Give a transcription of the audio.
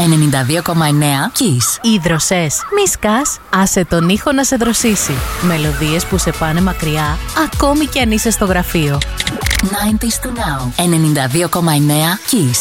92,9 Kiss. Οι δροσές. Μη σκάς, άσε τον ήχο να σε δροσίσει. Μελωδίες που σε πάνε μακριά, ακόμη κι αν είσαι στο γραφείο. 90s to now. 92,9 Kiss.